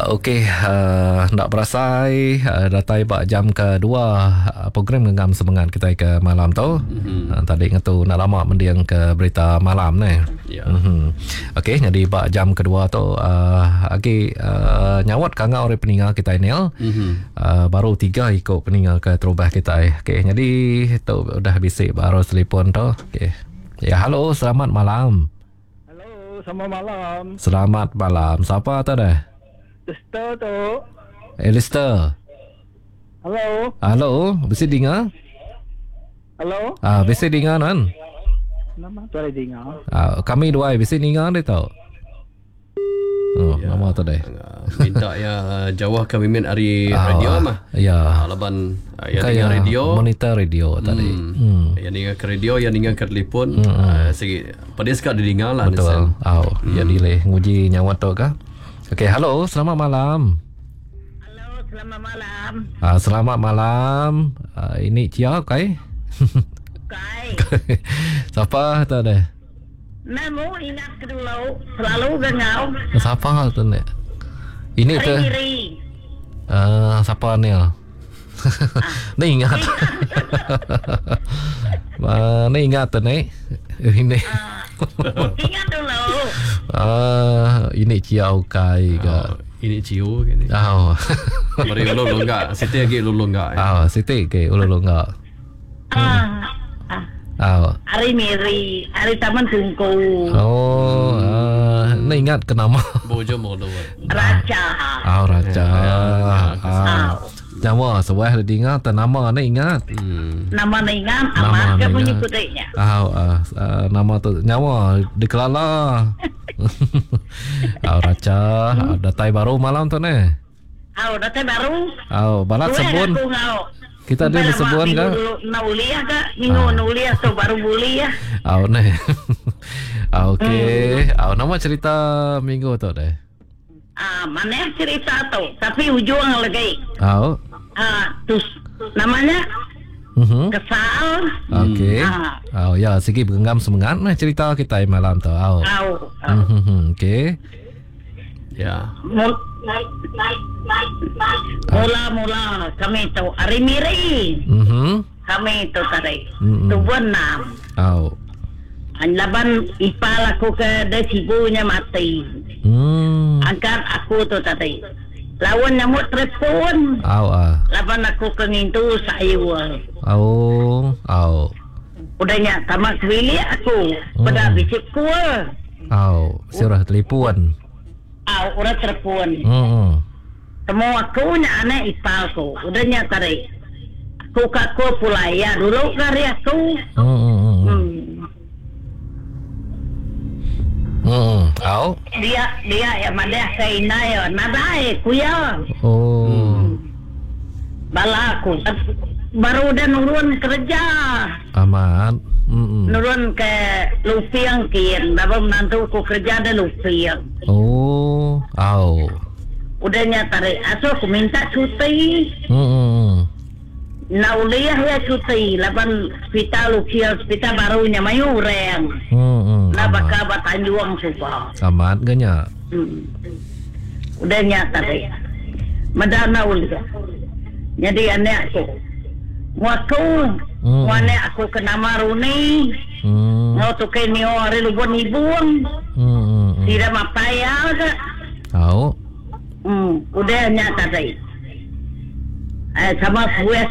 Okey, nak berasai datai bak jam kedua program Genggam Semangat kita ke malam tu. Tadi ngatu nak lama mendiang ke berita malam ni. Okey, jadi bak jam kedua tu nyawat kanga orang peningal kita ni. Baru 3 ikut peningal ke terubah kita. Okey, jadi tu dah bisik baru telefon tu. Okey. Ya, halo, selamat malam. Halo, selamat malam. Selamat malam. Siapa tu dah? Lister tu. Lister. Halo. Halo, bisa dengar? Halo. Bisa dengar kan? Nama tu ada dengar. Kami dua bisa dengar dia tau. Nama tu deh. Minta ya jawah kami min ari radio mah. Ya. Laban ya dengar radio. Monitor radio tadi. Ya dengar ke radio, ya dengar ke telefon. Segi pada sekat didengar lah. Betul. Jadi leh nguji nyawat tu kah? Okey, halo, selamat malam. Halo, selamat malam. Selamat malam. Ini Cia, okay? Kai. Siapa tu deh? Namu ingat ke dulu, selalu gengau. Siapa tu ni? Ini tu. Siapa ni? Ni ingat. Ni ingat tu ni. Ini. Ingat dulu. Ini Ciao Kai ke? Ini Cio ke ni. Mari ulung enggak? Siti lagi ulung enggak? Siti ke ulung enggak? Hari Miri, hari Taman Tungku. Ni ingat ke nama? Bojo mau dua. Raja. Raja. Nyawa sebuah dengar nama ni ingat. Nama ni ingat, amat ke menyebutnya. Nama tu nyawa dikelala. Raja, datai baru malam tu ni. Datai baru. Balat sebun. Kita ada sebun ke? Nauliah ke? Minggu nauliah tu baru boleh ya. Ni. Okey. Nama cerita minggu tu deh. Mana cerita tu, tapi ujung lagi. Terus namanya Kesal. Okey. Ya, segi Genggam Semangat nah cerita kita malam tu. Okey. Ya. Mula kami tu hari Miri. Kami tu tadi. Tu benam. Laban ipal aku ke desibunya mati. Angkat aku tu tadi. Lawan nyamuk telefon. Laban aku ke ngintu sayur. Udahnya tamak wili aku. Pada bisik kuah. Surah telefon. Udah telefon. Temu aku nya anak ipalku. Udahnya tadi. Aku kaku pulai ya dulu kari aku. Dia ya mana kaina ya nadai kuya. Bala aku baru udah nurun kerja. Aman. Nurun ke Lupiang kian, dapat menantu ku kerja ada Lupiang. Udah nyatari, aku minta cuti. Nauliah ya cuti, lapan hospital Lupiang, hospital barunya Mayureng. Bakal Batanjuang suka. Amat ganya. Udah nyatari. Madana uliah. Jadi anak aku. Anak aku kena maruni. Ngau tu kini hari lubon ibuang. Tidak mapaya ke? Udah nyatari. Sama